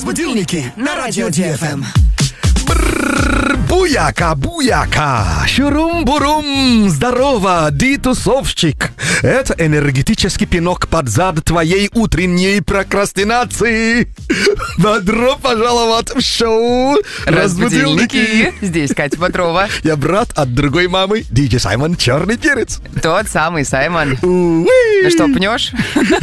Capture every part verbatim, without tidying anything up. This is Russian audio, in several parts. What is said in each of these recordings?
Разбудильники на радио Ди Эф Эм. Буяка, буяка, шурум-бурум, здорово, дитусовщик. Это энергетический пинок под зад твоей утренней прокрастинации. Добро пожаловать в шоу «Разбудильники». Здесь Катя Бодрова. Я брат от другой мамы, диджей Саймон Черный Перец. Тот самый Саймон. Ну что, пнешь?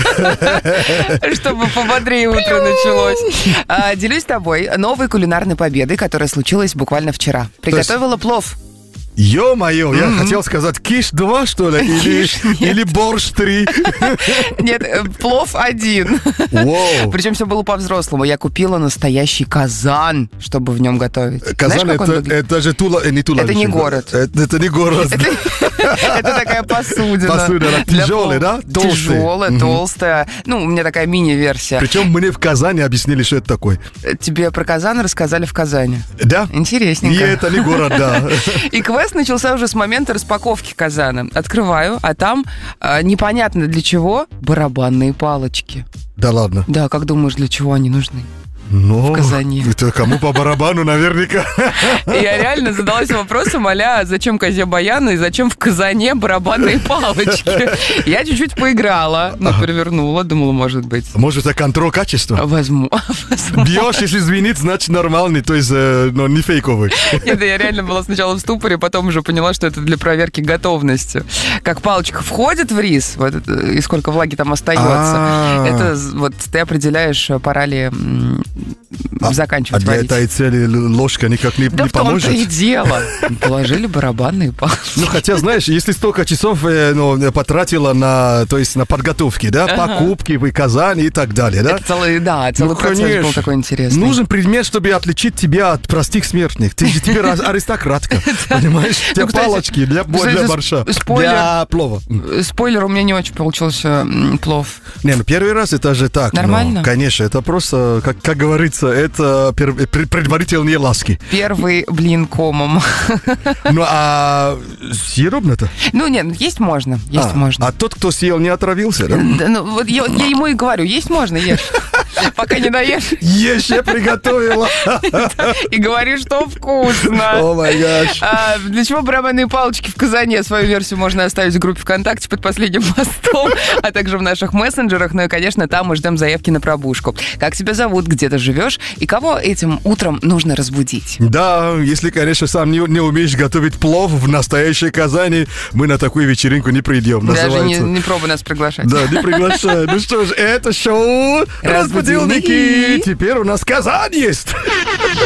Чтобы пободрее утро началось. Делюсь с тобой новой кулинарной победой, которая случилась буквально вчера. Приготовила плов. Ё-моё, я mm-hmm. хотел сказать киш два, что ли, или, или борщ три. Нет, плов один. Wow. Причем все было по-взрослому. Я купила настоящий казан, чтобы в нем готовить. Казан, знаешь, это, это же Тула, не Тула. Это не город. Это, это не город. Это, это такая посудина. Посудина, тяжелая, да? Толстая. Тяжелая, mm-hmm. толстая. Ну, у меня такая мини-версия. Причем мне в Казани объяснили, что это такое. Тебе про Казан рассказали в Казани. Да? Интересненько. И это не город, да. И квест начался уже с момента распаковки казана. Открываю, а там э, непонятно для чего барабанные палочки. Да ладно? Да, как думаешь, для чего они нужны? Ну, в казане. Это кому по барабану наверняка. Я реально задалась вопросом, а-ля, зачем козе баяны и зачем в казане барабанные палочки? Я чуть-чуть поиграла, ну, ага. перевернула, думала, может быть. Может, это контроль качества? Возьму. Бьешь, если звенит, значит нормальный, то есть, э, ну, не фейковый. Нет, я реально была сначала в ступоре, потом уже поняла, что это для проверки готовности. Как палочка входит в рис, вот, и сколько влаги там остается, А-а-а. это вот ты определяешь, пора ли А, заканчивать а для варить. этой цели ложка никак не, да не поможет? Да в том-то и дело. Положили барабанные палочки. Ну, хотя, знаешь, если столько часов э, ну, потратила на, то есть, на подготовки, да, ага. покупки, выказания и так далее, да? Это целый, да, целый ну, процесс конечно. был такой интересный. Нужен предмет, чтобы отличить тебя от простых смертных. Ты же теперь аристократка, понимаешь? У тебя палочки для борща, для плова. Спойлер, у меня не очень получился плов. Не, ну первый раз это же так. Нормально? Конечно, это просто, как, как говорится, это предварительные ласки. Первый блин комом. Ну, а съедобно-то? Ну, нет, есть можно, есть а, можно. А тот, кто съел, не отравился, да? Да, ну, вот я, я ему и говорю, есть можно, ешь. Пока не доешь. Ешь, я приготовила. И говори, что вкусно. О май гаш. Для чего барабанные палочки в казане? Свою версию можно оставить в группе ВКонтакте под последним постом, а также в наших мессенджерах. Ну и, конечно, там мы ждем заявки на пробужку. Как тебя зовут, где ты живешь и кого этим утром нужно разбудить? Да, если, конечно, сам не, не умеешь готовить плов в настоящей Казани, мы на такую вечеринку не придем. Даже не, не пробуй нас приглашать. Да, не приглашай. Ну что ж, это шоу «Разбудильники». Теперь у нас Казань есть.